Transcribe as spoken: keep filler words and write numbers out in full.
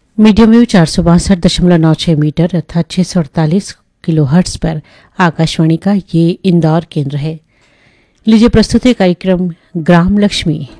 Medium wave चार सौ बासठ दशमलव नौ छह मीटर अर्थात छः सौ अड़तालीस किलो हर्ट्स पर आकाशवाणी का ये इंदौर केंद्र है। लीजिए प्रस्तुत है कार्यक्रम ग्राम लक्ष्मी।